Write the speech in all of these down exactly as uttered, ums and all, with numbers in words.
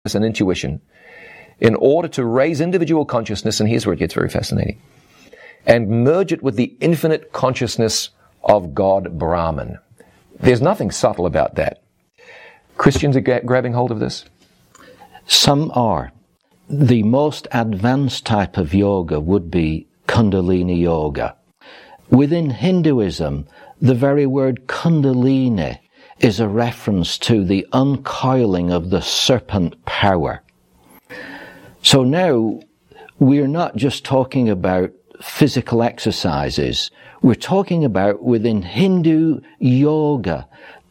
and intuition in order to raise individual consciousness, and here's where it gets very fascinating, and merge it with the infinite consciousness of God Brahman. There's nothing subtle about that. Christians are gra- grabbing hold of this? Some are. The most advanced type of yoga would be Kundalini yoga. Within Hinduism, the very word Kundalini is a reference to the uncoiling of the serpent power. So now, we're not just talking about physical exercises. We're talking about, within Hindu yoga,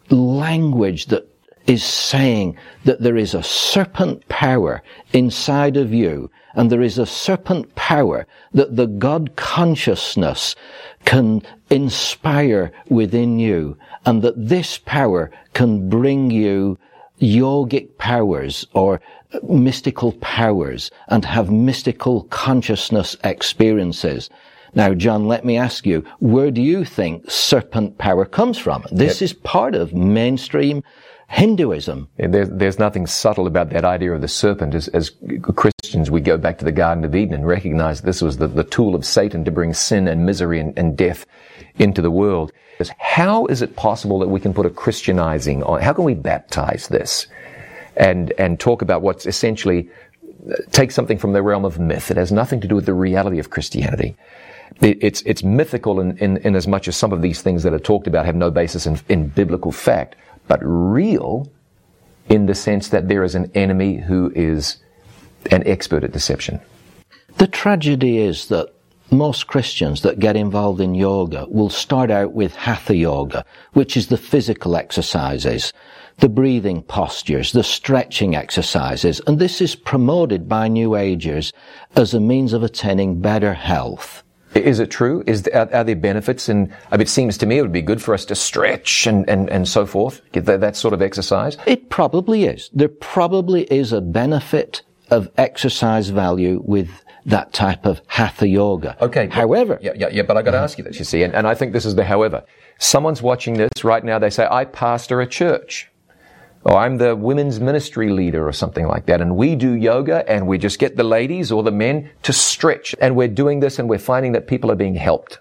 language that is saying that there is a serpent power inside of you, and there is a serpent power that the God consciousness can inspire within you, and that this power can bring you yogic powers or mystical powers and have mystical consciousness experiences. Now, John, let me ask you, where do you think serpent power comes from? This yep. is part of mainstream Hinduism. There's, there's nothing subtle about that idea of the serpent. As, as Christians, we go back to the Garden of Eden and recognize this was the, the tool of Satan to bring sin and misery and, and death into the world. How is it possible that we can put a Christianizing on? How can we baptize this and, and talk about what's essentially, take something from the realm of myth? It has nothing to do with the reality of Christianity. It, it's, it's mythical in, in, in as much as some of these things that are talked about have no basis in, in biblical fact, but real in the sense that there is an enemy who is an expert at deception. The tragedy is that most Christians that get involved in yoga will start out with Hatha yoga, which is the physical exercises, the breathing postures, the stretching exercises, and this is promoted by New Agers as a means of attaining better health. Is it true? Is there, are, are there benefits? And I mean, it seems to me it would be good for us to stretch and, and, and so forth, get that, that sort of exercise. It probably is. There probably is a benefit of exercise value with that type of Hatha yoga. Okay. But, however. Yeah, yeah, yeah, but I got to ask you this, you see, and, and I think this is the however. Someone's watching this right now, they say, I pastor a church. Or I'm the women's ministry leader or something like that. And we do yoga and we just get the ladies or the men to stretch. And we're doing this and we're finding that people are being helped.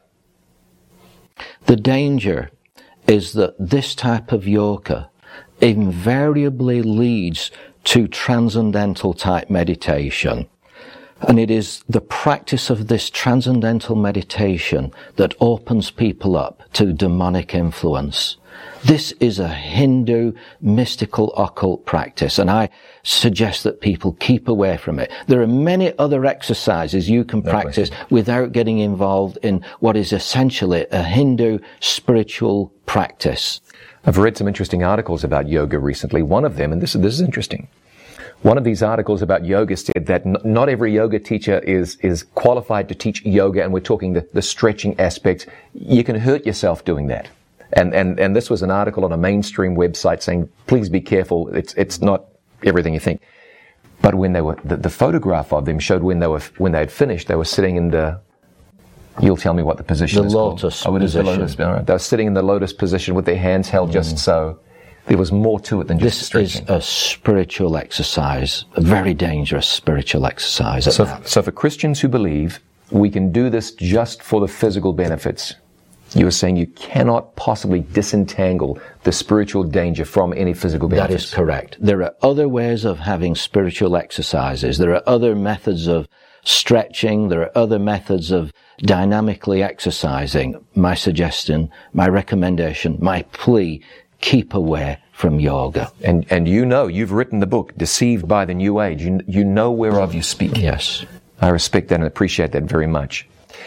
The danger is that this type of yoga invariably leads to transcendental type meditation. And it is the practice of this transcendental meditation that opens people up to demonic influence. This is a Hindu mystical occult practice, and I suggest that people keep away from it. There are many other exercises you can practice without getting involved in what is essentially a Hindu spiritual practice. I've read some interesting articles about yoga recently. One of them, and this is, this is interesting, one of these articles about yoga said that n- not every yoga teacher is is qualified to teach yoga, and we're talking the, the stretching aspects. You can hurt yourself doing that. And, and, and this was an article on a mainstream website saying, please be careful, it's, it's not everything you think. But when they were, the, the photograph of them showed when they were, when they had finished, they were sitting in the, you'll tell me what the position the is lotus called. Oh, it is the lotus. All right. They were sitting in the lotus position with their hands held mm. just so. There was more to it than just this stretching. This is a spiritual exercise, a very dangerous spiritual exercise. So, so for Christians who believe we can do this just for the physical benefits, you are saying you cannot possibly disentangle the spiritual danger from any physical benefits. That is correct. There are other ways of having spiritual exercises. There are other methods of stretching. There are other methods of dynamically exercising. My suggestion, my recommendation, my plea, keep away from yoga. And and you know, you've written the book, Deceived by the New Age. You, you know whereof you speak. Yes. I respect that and appreciate that very much.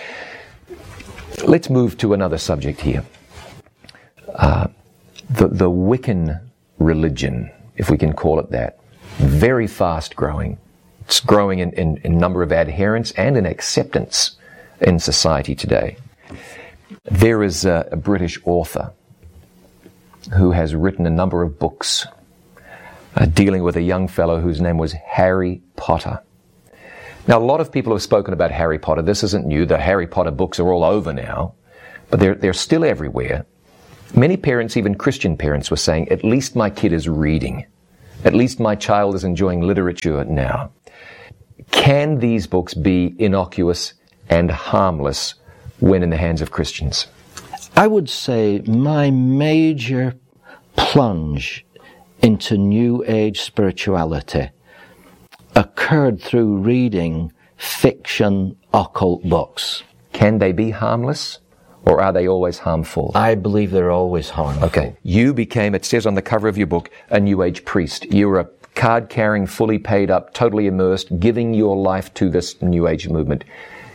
Let's move to another subject here. Uh, the, the Wiccan religion, if we can call it that, very fast growing. It's growing in, in, in number of adherents and in acceptance in society today. There is a, a British author who has written a number of books uh, dealing with a young fellow whose name was Harry Potter. Now, a lot of people have spoken about Harry Potter. This isn't new. The Harry Potter books are all over now, but they're, they're still everywhere. Many parents, even Christian parents, were saying, at least my kid is reading. At least my child is enjoying literature now. Can these books be innocuous and harmless when in the hands of Christians? I would say my major plunge into New Age spirituality occurred through reading fiction occult books. Can they be harmless, or are they always harmful? I believe they're always harmful. Okay. You became, it says on the cover of your book, a New Age priest. You were a card-carrying, fully paid up, totally immersed, giving your life to this New Age movement.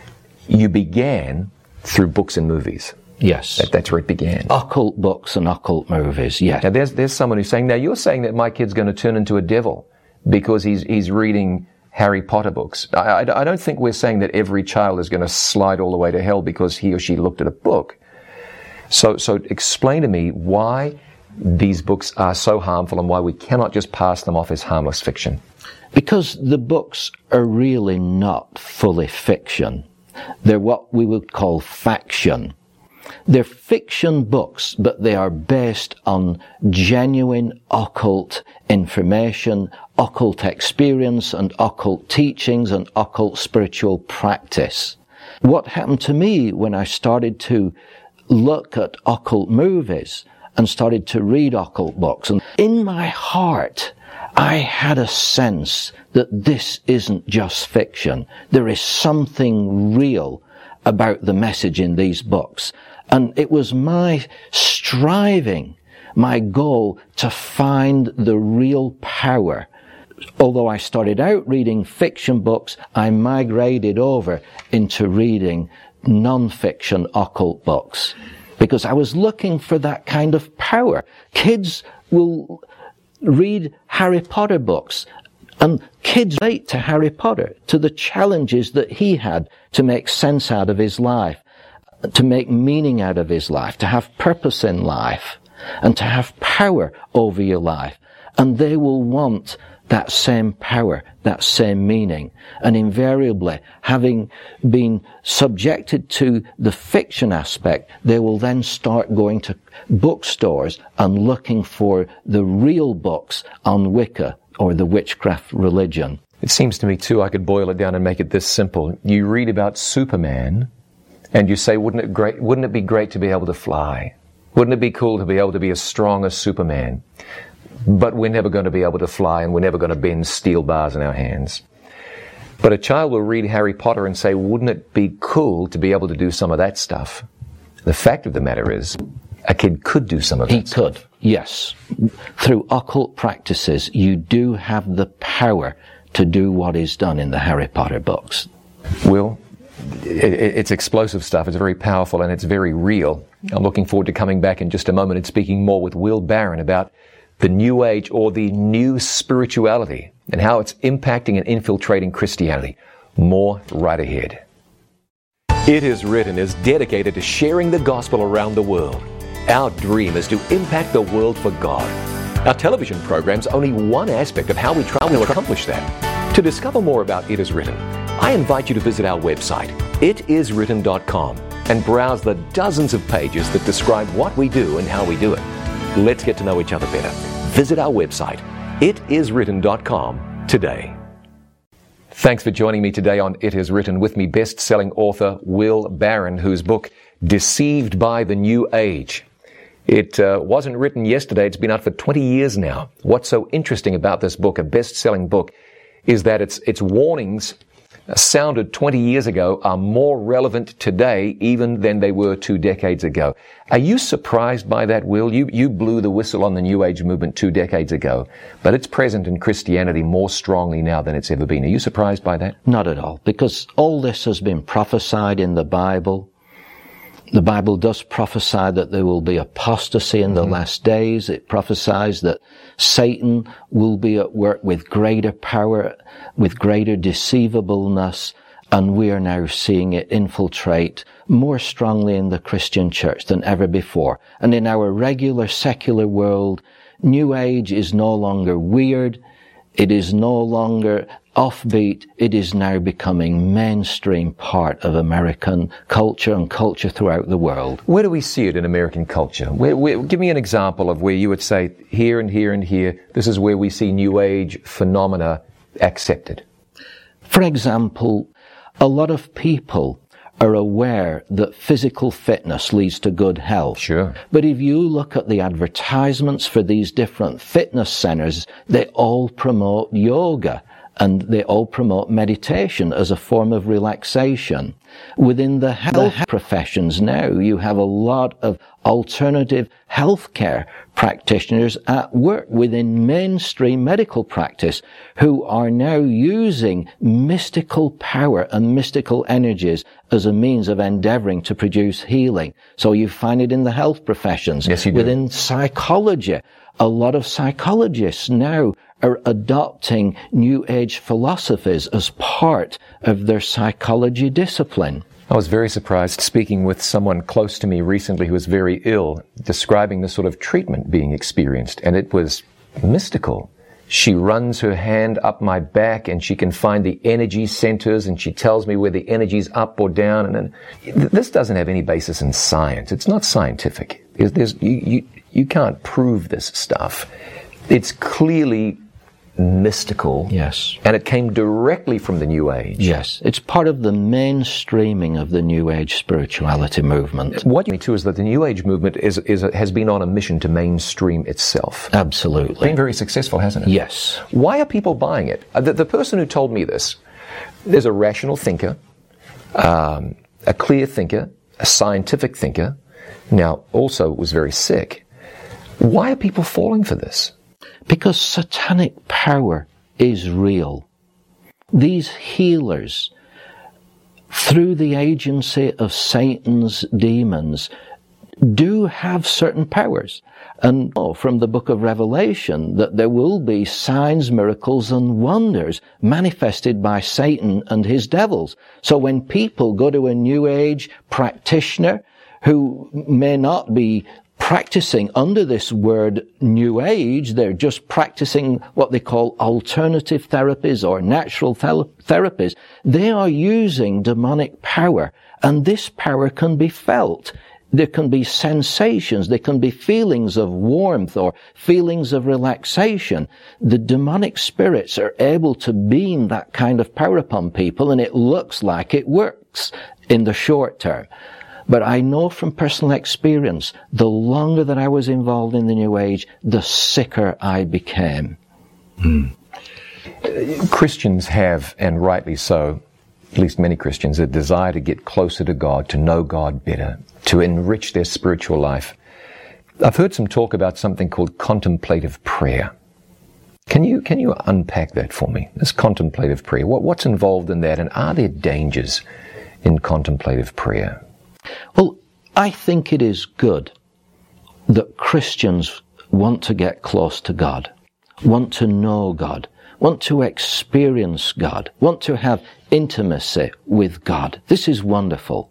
You began through books and movies. Yes. That, that's where it began. Occult books and occult movies, yes. Now there's, there's someone who's saying, now you're saying that my kid's going to turn into a devil because he's, he's reading Harry Potter books. I, I, I don't think we're saying that every child is going to slide all the way to hell because he or she looked at a book. So, so explain to me why these books are so harmful and why we cannot just pass them off as harmless fiction. Because the books are really not fully fiction. They're what we would call faction. They're fiction books, but they are based on genuine occult information, occult experience, and occult teachings, and occult spiritual practice. What happened to me when I started to look at occult movies and started to read occult books, and in my heart, I had a sense that this isn't just fiction. There is something real about the message in these books. And it was my striving, my goal, to find the real power. Although I started out reading fiction books, I migrated over into reading non-fiction occult books. Because I was looking for that kind of power. Kids will read Harry Potter books, and kids relate to Harry Potter, to the challenges that he had to make sense out of his life, to make meaning out of his life, to have purpose in life, and to have power over your life. And they will want that same power, that same meaning. And invariably, having been subjected to the fiction aspect, they will then start going to bookstores and looking for the real books on Wicca or the witchcraft religion. It seems to me, too, I could boil it down and make it this simple. You read about Superman, and you say, wouldn't it great, wouldn't it be great to be able to fly? Wouldn't it be cool to be able to be as strong as Superman? But we're never going to be able to fly, and we're never going to bend steel bars in our hands. But a child will read Harry Potter and say, wouldn't it be cool to be able to do some of that stuff? The fact of the matter is, a kid could do some of that He stuff. could, yes. Through occult practices, you do have the power to do what is done in the Harry Potter books. Will, it, it's explosive stuff. It's very powerful, and it's very real. I'm looking forward to coming back in just a moment and speaking more with Will Barron about the New Age, or the new spirituality, and how it's impacting and infiltrating Christianity. More right ahead. It Is Written is dedicated to sharing the gospel around the world. Our dream is to impact the world for God. Our television program's only one aspect of how we try to accomplish that. To discover more about It Is Written, I invite you to visit our website, it is written dot com, and browse the dozens of pages that describe what we do and how we do it. Let's get to know each other better. Visit our website, it is written dot com, today. Thanks for joining me today on It Is Written. With me, best-selling author Will Barron, whose book, Deceived by the New Age. It uh, wasn't written yesterday. It's been out for twenty years now. What's so interesting about this book, a best-selling book, is that its its warnings sounded twenty years ago are more relevant today even than they were two decades ago. Are you surprised by that, Will? You, you blew the whistle on the New Age movement two decades ago, but it's present in Christianity more strongly now than it's ever been. Are you surprised by that? Not at all, because all this has been prophesied in the Bible. The Bible does prophesy that there will be apostasy in the mm-hmm. last days. It prophesies that Satan will be at work with greater power, with greater deceivableness, and we are now seeing it infiltrate more strongly in the Christian church than ever before. And in our regular secular world, New Age is no longer weird. It is no longer offbeat, it is now becoming mainstream part of American culture and culture throughout the world. Where do we see it in American culture? Where, where, give me an example of where you would say, here and here and here, this is where we see New Age phenomena accepted. For example, a lot of people are aware that physical fitness leads to good health. Sure. But if you look at the advertisements for these different fitness centers, they all promote yoga and they all promote meditation as a form of relaxation. Within the health professions now, you have a lot of alternative healthcare practitioners at work within mainstream medical practice who are now using mystical power and mystical energies as a means of endeavoring to produce healing. So you find it in the health professions. Yes, you do. Within psychology, a lot of psychologists now are adopting New Age philosophies as part of their psychology discipline. I was very surprised speaking with someone close to me recently who was very ill, describing the sort of treatment being experienced, and it was mystical. She runs her hand up my back and she can find the energy centers and she tells me where the energy's up or down. And then, this doesn't have any basis in science. It's not scientific. There's, there's, you, you, you can't prove this stuff. It's clearly mystical. Yes. And it came directly from the New Age. Yes. It's part of the mainstreaming of the New Age spirituality movement. What you need to is that the New Age movement is, is has been on a mission to mainstream itself. Absolutely. Been very successful, hasn't it? Yes. Why are people buying it? The, the person who told me this, there's a rational thinker, um, a clear thinker, a scientific thinker, now also was very sick. Why are people falling for this? Because satanic power is real. These healers, through the agency of Satan's demons, do have certain powers. And oh, from the book of Revelation, that there will be signs, miracles, and wonders manifested by Satan and his devils. So when people go to a New Age practitioner who may not be practicing under this word New Age, they're just practicing what they call alternative therapies or natural th- therapies. They are using demonic power, and this power can be felt. There can be sensations, there can be feelings of warmth or feelings of relaxation. The demonic spirits are able to beam that kind of power upon people, and it looks like it works in the short term. But I know from personal experience, the longer that I was involved in the New Age, the sicker I became. Mm. Christians have, and rightly so, at least many Christians, a desire to get closer to God, to know God better, to enrich their spiritual life. I've heard some talk about something called contemplative prayer. Can you can you unpack that for me? This contemplative prayer, what, what's involved in that, and are there dangers in contemplative prayer? Well, I think it is good that Christians want to get close to God, want to know God, want to experience God, want to have intimacy with God. This is wonderful.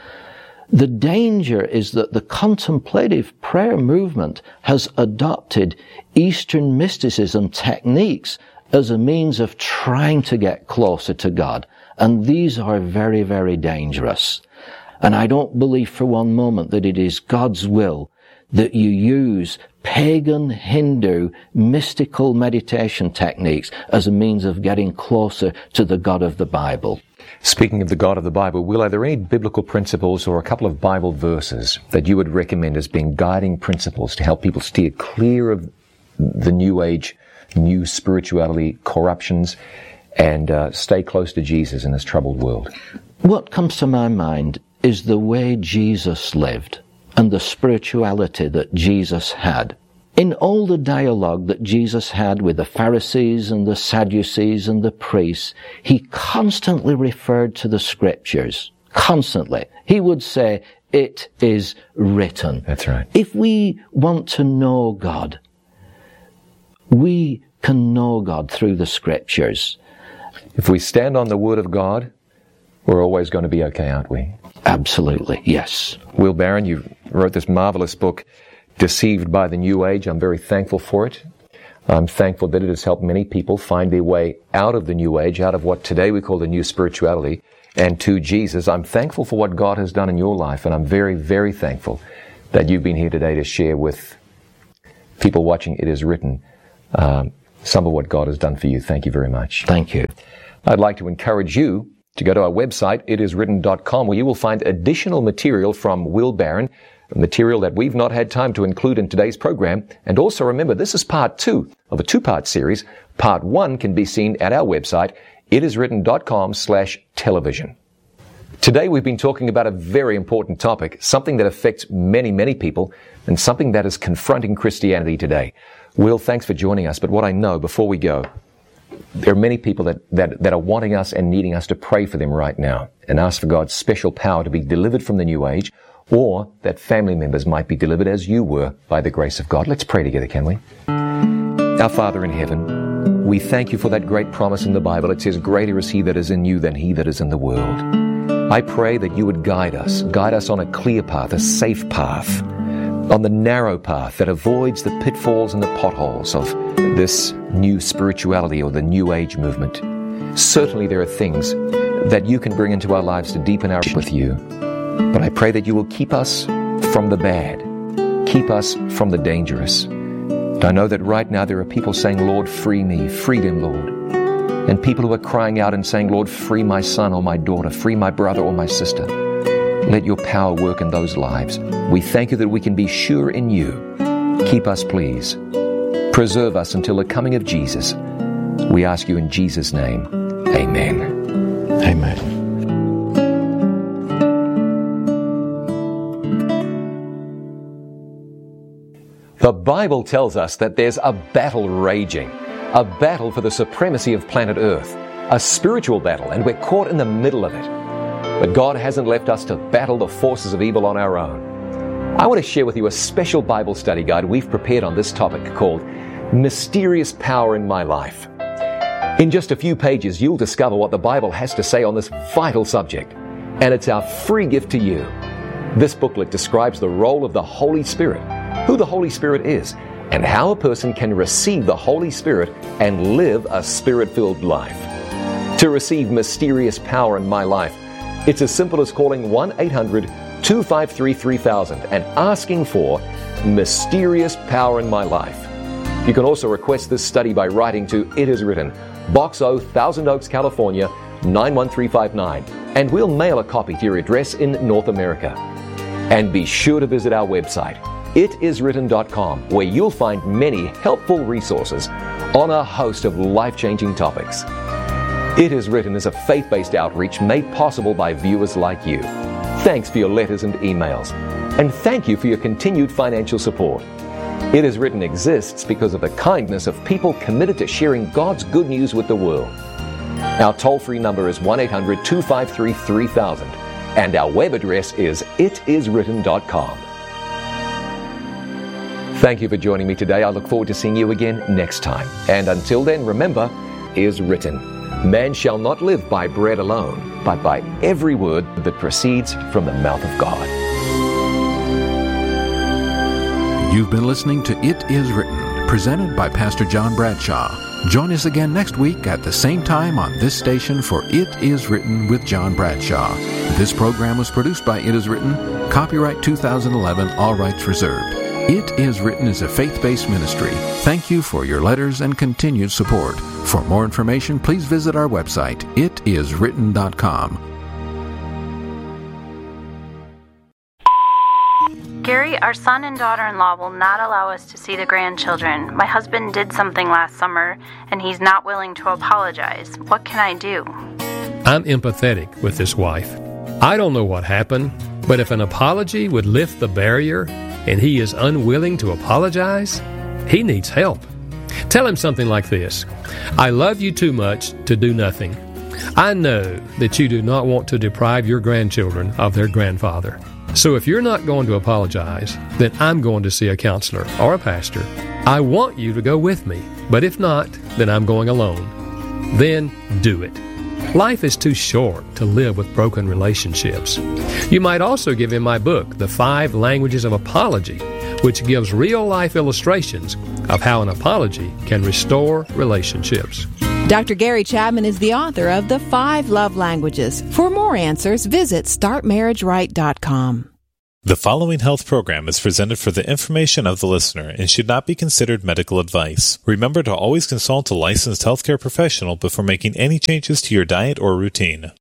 The danger is that the contemplative prayer movement has adopted Eastern mysticism techniques as a means of trying to get closer to God. And these are very, very dangerous. And I don't believe for one moment that it is God's will that you use pagan, Hindu, mystical meditation techniques as a means of getting closer to the God of the Bible. Speaking of the God of the Bible, Will, are there any biblical principles or a couple of Bible verses that you would recommend as being guiding principles to help people steer clear of the New Age, new spirituality, corruptions, and uh, stay close to Jesus in this troubled world? What comes to my mind is the way Jesus lived and the spirituality that Jesus had. In all the dialogue that Jesus had with the Pharisees and the Sadducees and the priests, he constantly referred to the Scriptures. Constantly. He would say, "It is written." That's right. If we want to know God, we can know God through the Scriptures. If we stand on the Word of God, we're always going to be okay, aren't we? Absolutely, yes. Will Barron, you wrote this marvelous book, Deceived by the New Age. I'm very thankful for it. I'm thankful that it has helped many people find their way out of the New Age, out of what today we call the New Spirituality, and to Jesus. I'm thankful for what God has done in your life, and I'm very, very thankful that you've been here today to share with people watching It Is Written um, some of what God has done for you. Thank you very much. Thank you. I'd like to encourage you to go to our website, it is written dot com, where you will find additional material from Will Barron, material that we've not had time to include in today's program. And also remember, this is part two of a two-part series. Part one can be seen at our website, it is written dot com slash television. Today we've been talking about a very important topic, something that affects many, many people, and something that is confronting Christianity today. Will, thanks for joining us. But what I know, before we go, there are many people that, that, that are wanting us and needing us to pray for them right now and ask for God's special power to be delivered from the New Age, or that family members might be delivered as you were by the grace of God. Let's pray together, can we? Our Father in heaven, we thank you for that great promise in the Bible. It says, greater is he that is in you than he that is in the world. I pray that you would guide us, guide us on a clear path, a safe path, on the narrow path that avoids the pitfalls and the potholes of this new spirituality or the New Age movement. Certainly there are things that you can bring into our lives to deepen our relationship with you. But I pray that you will keep us from the bad, keep us from the dangerous. And I know that right now there are people saying, Lord, free me, free them, Lord. And people who are crying out and saying, Lord, free my son or my daughter, free my brother or my sister. Let your power work in those lives. We thank you that we can be sure in you. Keep us, please. Preserve us until the coming of Jesus. We ask you in Jesus' name. Amen. Amen. The Bible tells us that there's a battle raging, a battle for the supremacy of planet Earth, a spiritual battle, and we're caught in the middle of it. But God hasn't left us to battle the forces of evil on our own. I want to share with you a special Bible study guide we've prepared on this topic called Mysterious Power in My Life. In just a few pages, you'll discover what the Bible has to say on this vital subject, and it's our free gift to you. This booklet describes the role of the Holy Spirit, who the Holy Spirit is, and how a person can receive the Holy Spirit and live a Spirit-filled life. To receive Mysterious Power in My Life, it's as simple as calling one eight hundred two five three three thousand and asking for Mysterious Power in My Life. You can also request this study by writing to It Is Written, Box O, Thousand Oaks, California, nine one three five nine, and we'll mail a copy to your address in North America. And be sure to visit our website, it is written dot com, where you'll find many helpful resources on a host of life-changing topics. It Is Written is a faith-based outreach made possible by viewers like you. Thanks for your letters and emails. And thank you for your continued financial support. It Is Written exists because of the kindness of people committed to sharing God's good news with the world. Our toll-free number is one eight hundred two five three three thousand, and our web address is it is written dot com. Thank you for joining me today. I look forward to seeing you again next time. And until then, remember, is written, man shall not live by bread alone, but by every word that proceeds from the mouth of God. You've been listening to It Is Written, presented by Pastor John Bradshaw. Join us again next week at the same time on this station for It Is Written with John Bradshaw. This program was produced by It Is Written, copyright two thousand eleven, all rights reserved. It Is Written is a faith-based ministry. Thank you for your letters and continued support. For more information, please visit our website, it is written dot com. Gary, our son and daughter-in-law will not allow us to see the grandchildren. My husband did something last summer, and he's not willing to apologize. What can I do? I'm empathetic with this wife. I don't know what happened, but if an apology would lift the barrier and he is unwilling to apologize, he needs help. Tell him something like this: I love you too much to do nothing. I know that you do not want to deprive your grandchildren of their grandfather. So if you're not going to apologize, then I'm going to see a counselor or a pastor. I want you to go with me, but if not, then I'm going alone. Then do it. Life is too short to live with broken relationships. You might also give him my book, The Five Languages of Apology, which gives real-life illustrations of how an apology can restore relationships. Doctor Gary Chapman is the author of The Five Love Languages. For more answers, visit start marriage right dot com. The following health program is presented for the information of the listener and should not be considered medical advice. Remember to always consult a licensed healthcare professional before making any changes to your diet or routine.